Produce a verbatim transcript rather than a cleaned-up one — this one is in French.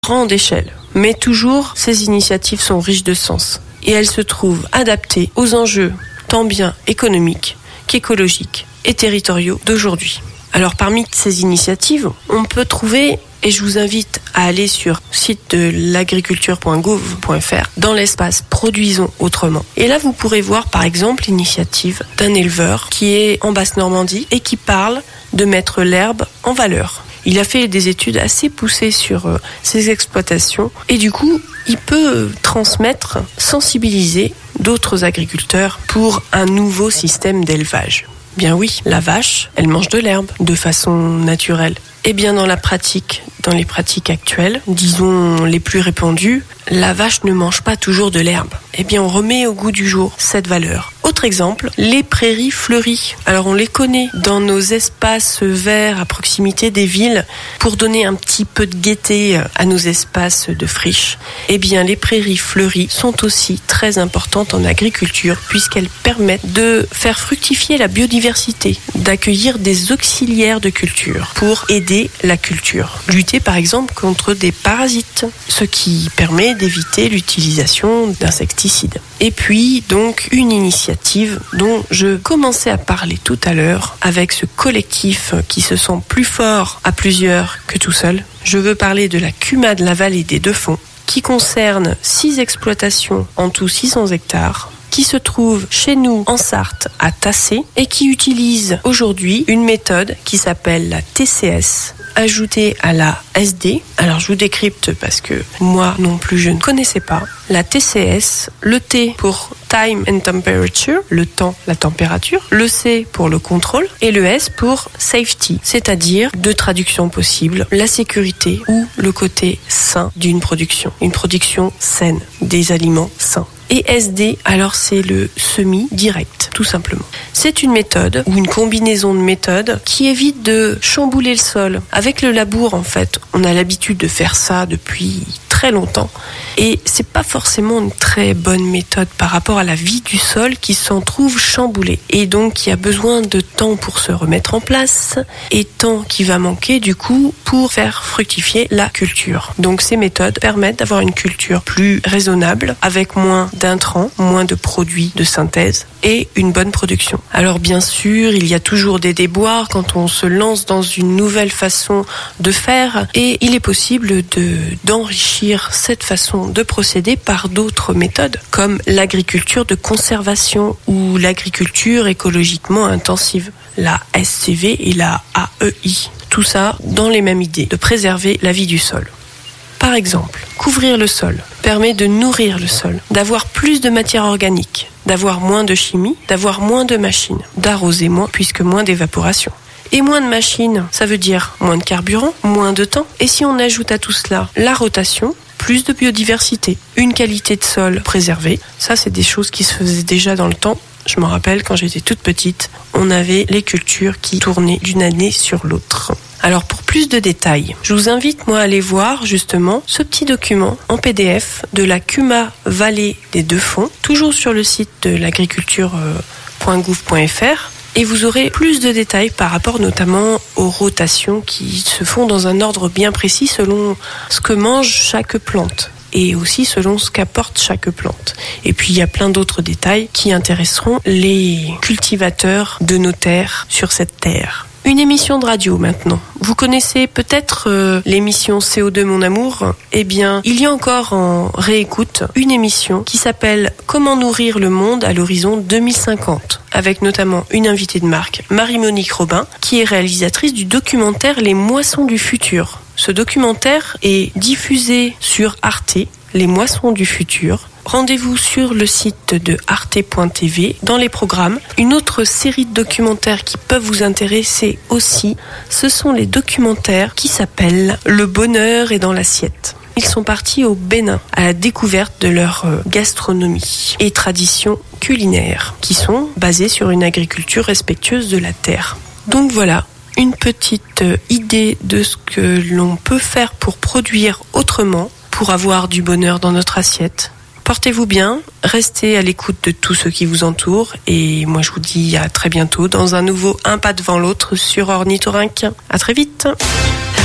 grande échelle. Mais toujours, ces initiatives sont riches de sens et elles se trouvent adaptées aux enjeux tant bien économiques qu'écologiques et territoriaux d'aujourd'hui. Alors parmi ces initiatives, on peut trouver, et je vous invite à aller sur le site de l'agriculture point gouv point f r, dans l'espace Produisons autrement. Et là, vous pourrez voir par exemple l'initiative d'un éleveur qui est en Basse-Normandie et qui parle de mettre l'herbe en valeur. Il a fait des études assez poussées sur euh, ses exploitations et du coup, il peut euh, transmettre, sensibiliser d'autres agriculteurs pour un nouveau système d'élevage. Bien oui, la vache, elle mange de l'herbe de façon naturelle. Et bien dans la pratique, dans les pratiques actuelles, disons les plus répandues, la vache ne mange pas toujours de l'herbe. Eh bien on remet au goût du jour cette valeur. Autre exemple, les prairies fleuries. Alors on les connaît dans nos espaces verts à proximité des villes pour donner un petit peu de gaieté à nos espaces de friche. Eh bien les prairies fleuries sont aussi très importantes en agriculture puisqu'elles permettent de faire fructifier la biodiversité, d'accueillir des auxiliaires de culture pour aider la culture. Lutter par exemple contre des parasites, ce qui permet d'éviter l'utilisation d'insecticides. Et puis donc une initiative dont je commençais à parler tout à l'heure avec ce collectif qui se sent plus fort à plusieurs que tout seul. Je veux parler de la C U M A de la vallée des Deux-Fonds qui concerne six exploitations en tout six cents hectares qui se trouve chez nous en Sarthe à Tassé et qui utilise aujourd'hui une méthode qui s'appelle la T C S ajoutée à la S D. Alors je vous décrypte parce que moi non plus je ne connaissais pas. La T C S, le T pour Time and Temperature, le temps, la température, le C pour le contrôle et le S pour Safety, c'est-à-dire deux traductions possibles, la sécurité ou le côté sain d'une production, une production saine, des aliments sains. Et S D, alors c'est le semi-direct, tout simplement. C'est une méthode ou une combinaison de méthodes qui évite de chambouler le sol. Avec le labour, en fait, on a l'habitude de faire ça depuis très longtemps. Et c'est pas forcément une très bonne méthode par rapport à la vie du sol qui s'en trouve chamboulé. Et donc, il y a besoin de temps pour se remettre en place et temps qui va manquer, du coup, pour faire fructifier la culture. Donc, ces méthodes permettent d'avoir une culture plus raisonnable, avec moins d'intrants, moins de produits de synthèse et une bonne production. Alors bien sûr, il y a toujours des déboires quand on se lance dans une nouvelle façon de faire et il est possible de, d'enrichir cette façon de procéder par d'autres méthodes comme l'agriculture de conservation ou l'agriculture écologiquement intensive, la S C V et la A E I. Tout ça dans les mêmes idées, de préserver la vie du sol. Par exemple, couvrir le sol permet de nourrir le sol, d'avoir plus de matière organique, d'avoir moins de chimie, d'avoir moins de machines, d'arroser moins puisque moins d'évaporation. Et moins de machines, ça veut dire moins de carburant, moins de temps. Et si on ajoute à tout cela la rotation, plus de biodiversité, une qualité de sol préservée, ça c'est des choses qui se faisaient déjà dans le temps. Je me rappelle quand j'étais toute petite, on avait les cultures qui tournaient d'une année sur l'autre. Alors pour plus de détails, je vous invite moi à aller voir justement ce petit document en P D F de la C U M A Vallée des Deux-Fonds, toujours sur le site de l'agriculture point gouv point f r et vous aurez plus de détails par rapport notamment aux rotations qui se font dans un ordre bien précis selon ce que mange chaque plante et aussi selon ce qu'apporte chaque plante. Et puis il y a plein d'autres détails qui intéresseront les cultivateurs de nos terres sur cette terre. Une émission de radio maintenant. Vous connaissez peut-être euh, l'émission C O deux Mon Amour. Eh bien, il y a encore en réécoute une émission qui s'appelle Comment nourrir le monde à l'horizon deux mille cinquante, avec notamment une invitée de marque, Marie-Monique Robin, qui est réalisatrice du documentaire Les Moissons du Futur. Ce documentaire est diffusé sur Arte, Les Moissons du Futur. Rendez-vous sur le site de arte point t v dans les programmes. Une autre série de documentaires qui peuvent vous intéresser aussi, ce sont les documentaires qui s'appellent Le bonheur est dans l'assiette. Ils sont partis au Bénin à la découverte de leur gastronomie et traditions culinaires qui sont basées sur une agriculture respectueuse de la terre. Donc voilà, une petite idée de ce que l'on peut faire pour produire autrement, pour avoir du bonheur dans notre assiette. Portez-vous bien, restez à l'écoute de tout ce qui vous entoure et moi je vous dis à très bientôt dans un nouveau Un pas devant l'autre sur Ornithorynque. À très vite.